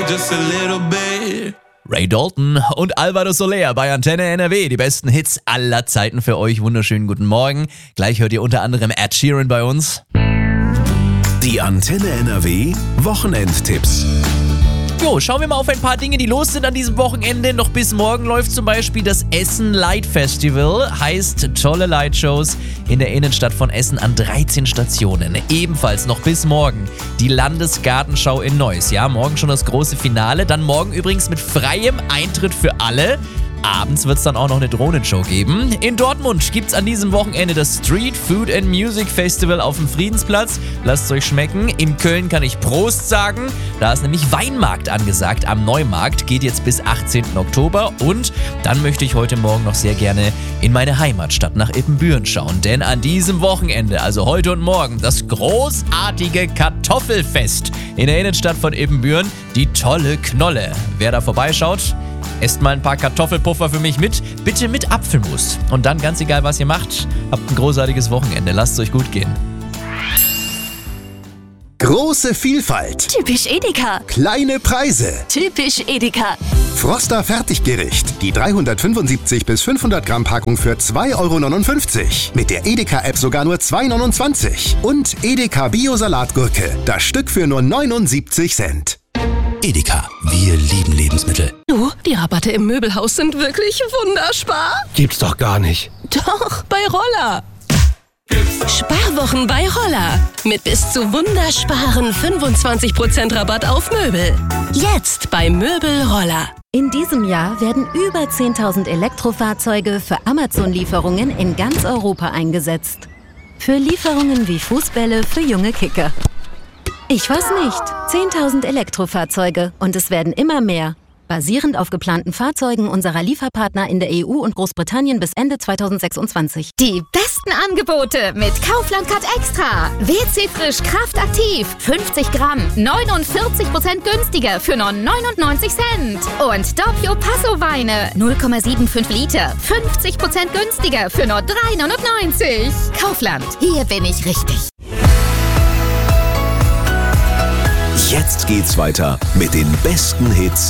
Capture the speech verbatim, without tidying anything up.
just a little bit. Ray Dalton und Alvaro Soler bei Antenne N R W. Die besten Hits aller Zeiten für euch. Wunderschönen guten Morgen. Gleich hört ihr unter anderem Ed Sheeran bei uns. Die Antenne N R W Wochenendtipps. Jo, schauen wir mal auf ein paar Dinge, die los sind an diesem Wochenende. Noch bis morgen läuft zum Beispiel das Essen Light Festival. Heißt tolle Lightshows in der Innenstadt von Essen an dreizehn Stationen. Ebenfalls noch bis morgen die Landesgartenschau in Neuss. Ja, morgen schon das große Finale. Dann morgen übrigens mit freiem Eintritt für alle. Abends wird es dann auch noch eine Drohnenshow geben. In Dortmund gibt es an diesem Wochenende das Street Food and Music Festival auf dem Friedensplatz. Lasst es euch schmecken. In Köln kann ich Prost sagen. Da ist nämlich Weinmarkt angesagt am Neumarkt. Geht jetzt bis achtzehnten Oktober. Und dann möchte ich heute Morgen noch sehr gerne in meine Heimatstadt nach Ippenbüren schauen. Denn an diesem Wochenende, also heute und morgen, das großartige Kartoffelfest in der Innenstadt von Ippenbüren. Die tolle Knolle. Wer da vorbeischaut, esst mal ein paar Kartoffelpuffer für mich mit, bitte mit Apfelmus. Und dann, ganz egal was ihr macht, habt ein großartiges Wochenende. Lasst es euch gut gehen. Große Vielfalt. Typisch Edeka. Kleine Preise. Typisch Edeka. Froster Fertiggericht. Die dreihundertfünfundsiebzig bis fünfhundert Gramm Packung für zwei Euro neunundfünfzig. Mit der Edeka-App sogar nur zwei Euro neunundzwanzig. Und Edeka Bio-Salatgurke. Das Stück für nur neunundsiebzig Cent. Edeka, wir lieben Lebensmittel. Du, die Rabatte im Möbelhaus sind wirklich wunderspar. Gibt's doch gar nicht. Doch, bei Roller. Sparwochen bei Roller. Mit bis zu wundersparen fünfundzwanzig Prozent Rabatt auf Möbel. Jetzt bei Möbel Roller. In diesem Jahr werden über zehntausend Elektrofahrzeuge für Amazon-Lieferungen in ganz Europa eingesetzt. Für Lieferungen wie Fußbälle für junge Kicker. Ich weiß nicht. zehntausend Elektrofahrzeuge und es werden immer mehr. Basierend auf geplanten Fahrzeugen unserer Lieferpartner in der E U und Großbritannien bis Ende zweitausendsechsundzwanzig. Die besten Angebote mit Kaufland Card Extra. W C Frisch Kraft Aktiv. fünfzig Gramm. neunundvierzig Prozent günstiger für nur neunundneunzig Cent. Und Doppio Passo Weine. null Komma fünfundsiebzig Liter. fünfzig Prozent günstiger für nur drei neunundneunzig. Kaufland. Hier bin ich richtig. Jetzt geht's weiter mit den besten Hits